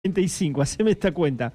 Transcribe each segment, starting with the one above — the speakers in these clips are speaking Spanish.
95, haceme esta cuenta.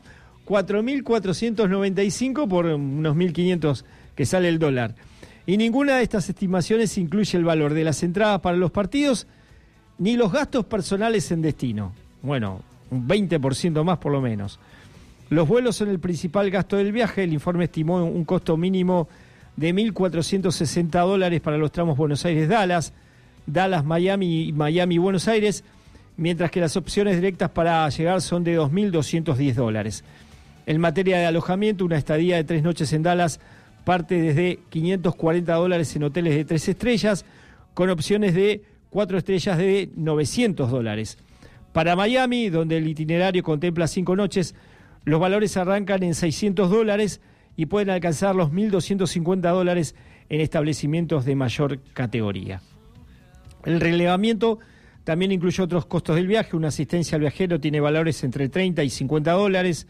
4.495 por unos 1.500 que sale el dólar. Y ninguna de estas estimaciones incluye el valor de las entradas para los partidos ni los gastos personales en destino. Bueno, un 20% más por lo menos. Los vuelos son el principal gasto del viaje. El informe estimó un costo mínimo de $1.460 para los tramos Buenos Aires-Dallas, Dallas-Miami y Miami-Buenos Aires, mientras que las opciones directas para llegar son de $2.210. En materia de alojamiento, una estadía de 3 noches en Dallas parte desde $540 en hoteles de 3 estrellas, con opciones de 4 estrellas de $900. Para Miami, donde el itinerario contempla 5 noches, los valores arrancan en $600 y pueden alcanzar los $1.250 en establecimientos de mayor categoría. El relevamiento también incluye otros costos del viaje. Una asistencia al viajero tiene valores entre $30 y $50.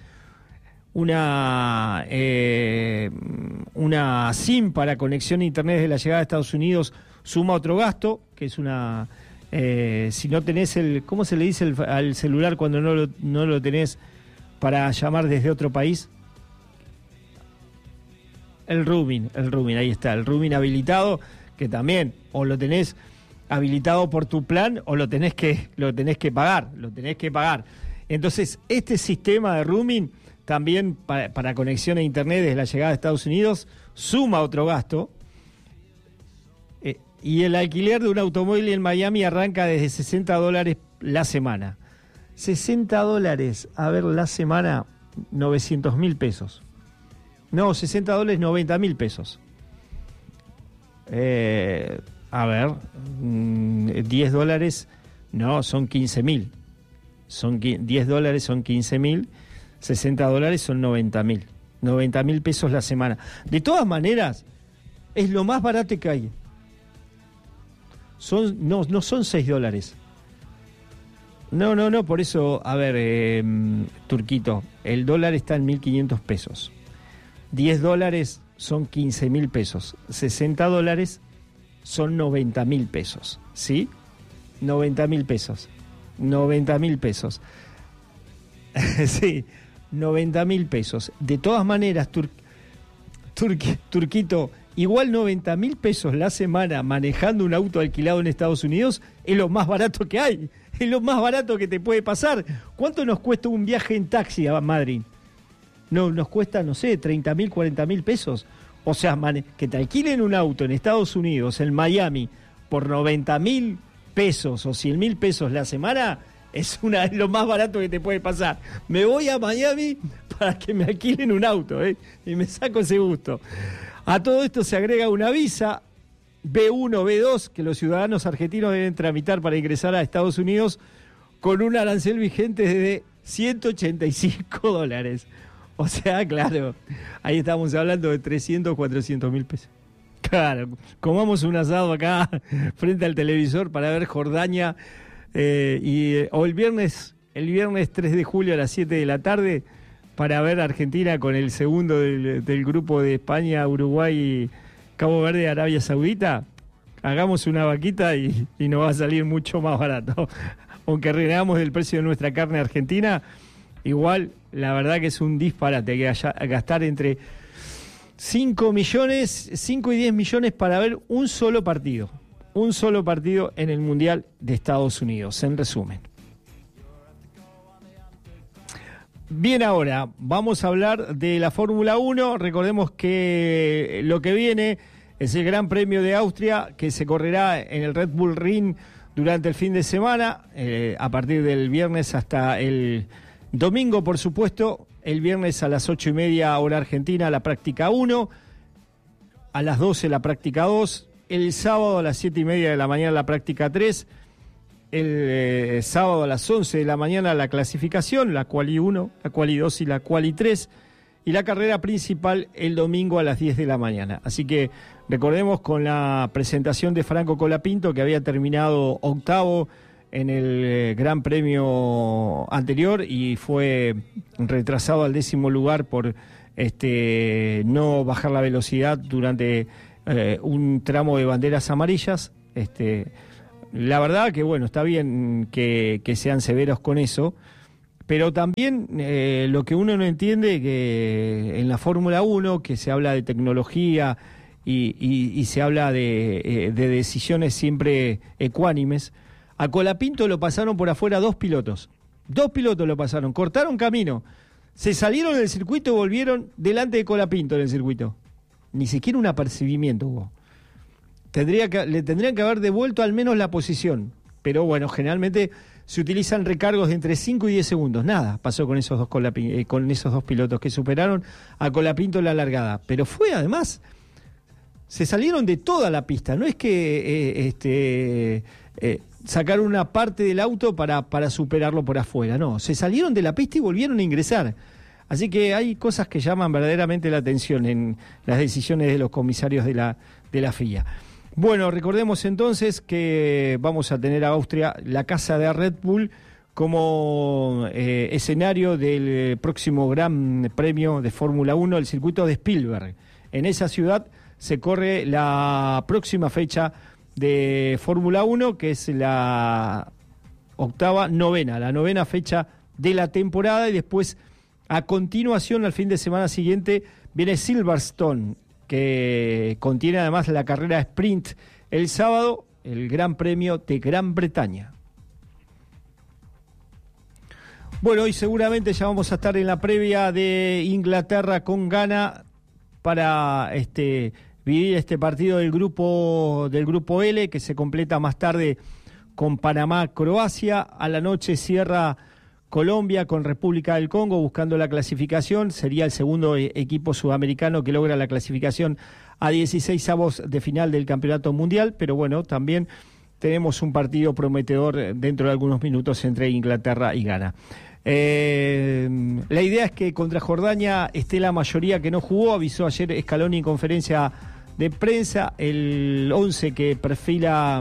Una SIM para conexión a internet de la llegada a Estados Unidos suma otro gasto, que es una... si no tenés el... ¿Cómo se le dice al celular cuando no lo tenés para llamar desde otro país? El roaming, ahí está, el roaming habilitado, que también o lo tenés habilitado por tu plan o lo tenés que pagar. Entonces, este sistema de roaming también para conexión a internet desde la llegada a Estados Unidos suma otro gasto. Y el alquiler de un automóvil en Miami arranca desde $60 la semana. $60, a ver, la semana, 900.000 pesos. No, $60, 90.000 pesos. A ver, $10, no, son 15.000. $10 son 15.000, $60 son 90.000. 90.000 pesos la semana. De todas maneras, es lo más barato que hay. No son $6. No, por eso, a ver, Turquito, el dólar está en 1.500 pesos. $10 son 15.000 pesos. $60 son 90.000 pesos. ¿Sí? 90.000 pesos. 90.000 pesos. Sí, 90.000 pesos. De todas maneras, Turquito, igual 90.000 pesos la semana manejando un auto alquilado en Estados Unidos es lo más barato que hay. Es lo más barato que te puede pasar. ¿Cuánto nos cuesta un viaje en taxi a Madrid? No, nos cuesta, no sé, 30.000, 40.000 pesos. O sea, que te alquilen un auto en Estados Unidos, en Miami, por 90.000 pesos o 100.000 pesos la semana, es lo más barato que te puede pasar. Me voy a Miami para que me alquilen un auto, y me saco ese gusto. A todo esto se agrega una visa B1, B2, que los ciudadanos argentinos deben tramitar para ingresar a Estados Unidos con un arancel vigente de $185. O sea, claro, ahí estamos hablando de 300, 400.000 pesos. Claro, comamos un asado acá frente al televisor para ver Jordania, o el viernes 3 de julio a las 7 de la tarde para ver Argentina con el segundo del grupo de España, Uruguay, Cabo Verde, Arabia Saudita. Hagamos una vaquita y nos va a salir mucho más barato. Aunque renegamos del precio de nuestra carne argentina, igual, la verdad que es un disparate que gastar entre 5 y 10 millones para ver un solo partido en el Mundial de Estados Unidos, en resumen. Bien, ahora vamos a hablar de la Fórmula 1. Recordemos que lo que viene es el Gran Premio de Austria, que se correrá en el Red Bull Ring durante el fin de semana, a partir del viernes hasta el domingo, por supuesto. El viernes a las 8:30 hora argentina la práctica 1, a las 12 la práctica 2, el sábado a las 7:30 de la mañana la práctica 3, el sábado a las 11 de la mañana la clasificación, la Quali 1, la Quali 2 y la Quali 3, y la carrera principal el domingo a las 10 de la mañana. Así que recordemos con la presentación de Franco Colapinto, que había terminado octavo en el Gran Premio anterior y fue retrasado al 10º lugar por no bajar la velocidad durante un tramo de banderas amarillas. La verdad que bueno, está bien que sean severos con eso, Pero también lo que uno no entiende, que en la Fórmula 1, que se habla de tecnología y se habla de decisiones siempre ecuánimes, a Colapinto lo pasaron por afuera 2 pilotos. 2 pilotos lo pasaron, cortaron camino, se salieron del circuito y volvieron delante de Colapinto en el circuito. Ni siquiera un apercibimiento hubo. Le tendrían que haber devuelto al menos la posición. Pero bueno, generalmente se utilizan recargos de entre 5 y 10 segundos. Nada pasó con esos dos pilotos que superaron a Colapinto en la largada. Pero fue además, se salieron de toda la pista. No es que sacaron una parte del auto para superarlo por afuera. No, se salieron de la pista y volvieron a ingresar. Así que hay cosas que llaman verdaderamente la atención en las decisiones de los comisarios de la FIA. Bueno, recordemos entonces que vamos a tener a Austria, la casa de Red Bull, como escenario del próximo Gran Premio de Fórmula 1, el circuito de Spielberg. En esa ciudad se corre la próxima fecha de Fórmula 1, que es la novena fecha de la temporada, y después, a continuación, al fin de semana siguiente, viene Silverstone, que contiene además la carrera sprint el sábado, el Gran Premio de Gran Bretaña. Bueno, hoy seguramente ya vamos a estar en la previa de Inglaterra con Ghana para vivir este partido del grupo L, que se completa más tarde con Panamá-Croacia. A la noche cierra Colombia con República del Congo buscando la clasificación. Sería el segundo equipo sudamericano que logra la clasificación a 16avos de final del Campeonato Mundial, pero bueno, también tenemos un partido prometedor dentro de algunos minutos entre Inglaterra y Ghana. La idea es que contra Jordania esté la mayoría que no jugó. Avisó ayer Scaloni en conferencia de prensa el 11 que perfila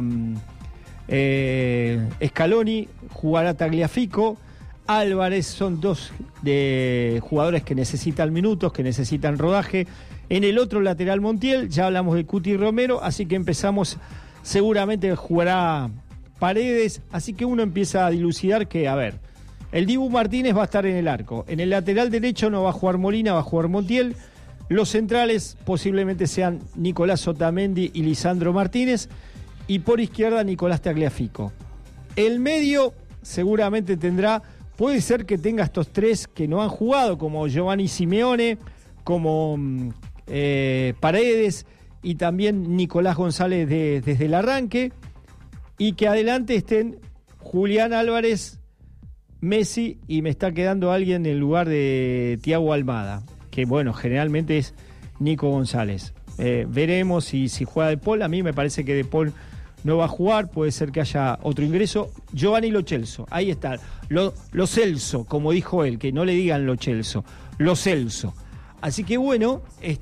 Scaloni. Jugará Tagliafico, Álvarez. Son 2 de jugadores que necesitan minutos, que necesitan rodaje. En el otro lateral, Montiel, ya hablamos de Cuti Romero, así que empezamos, seguramente jugará Paredes, así que uno empieza a dilucidar que, a ver, el Dibu Martínez va a estar en el arco, en el lateral derecho no va a jugar Molina, va a jugar Montiel, los centrales posiblemente sean Nicolás Otamendi y Lisandro Martínez, y por izquierda Nicolás Tagliafico. El medio seguramente puede ser que tenga estos 3 que no han jugado, como Giovanni Simeone, como Paredes y también Nicolás González desde el arranque, y que adelante estén Julián Álvarez, Messi, y me está quedando alguien en lugar de Thiago Almada, que bueno, generalmente es Nico González. Veremos si juega De Paul. A mí me parece que De Paul no va a jugar, puede ser que haya otro ingreso. Giovanni Lo Celso, ahí está, Lo Celso, como dijo él, que no le digan Lo Celso, Lo Celso. Así que bueno,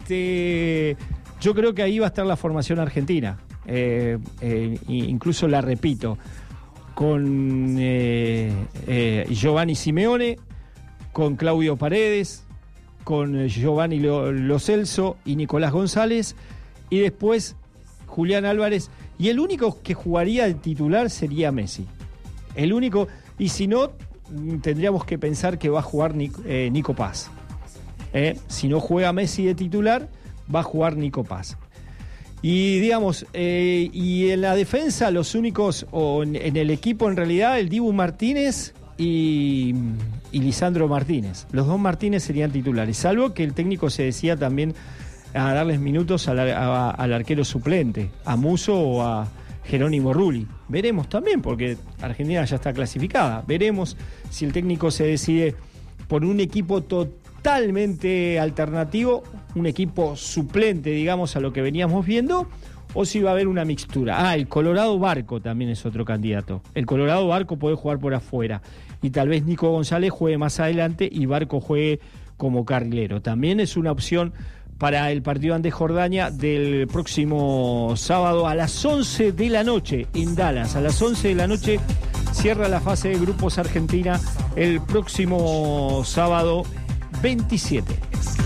yo creo que ahí va a estar la formación argentina. Incluso la repito, con Giovanni Simeone, con Claudio Paredes, con Giovanni Lo Celso y Nicolás González, y después Julián Álvarez, y el único que jugaría de titular sería Messi. El único, y si no, tendríamos que pensar que va a jugar Nico Paz. Si no juega Messi de titular, va a jugar Nico Paz. Y digamos, y en la defensa los únicos, o en el equipo en realidad, el Dibu Martínez y Lisandro Martínez. Los 2 Martínez serían titulares, salvo que el técnico se decía también a darles minutos al arquero suplente, a Musso o a Jerónimo Rulli. Veremos también, porque Argentina ya está clasificada. Veremos si el técnico se decide por un equipo totalmente alternativo, un equipo suplente, digamos, a lo que veníamos viendo, o si va a haber una mixtura. El Colorado Barco también es otro candidato. El Colorado Barco puede jugar por afuera, y tal vez Nico González juegue más adelante y Barco juegue como carrilero. También es una opción para el partido ante Jordania del próximo sábado a las 11 de la noche en Dallas. A las 11 de la noche cierra la fase de grupos Argentina el próximo sábado 27.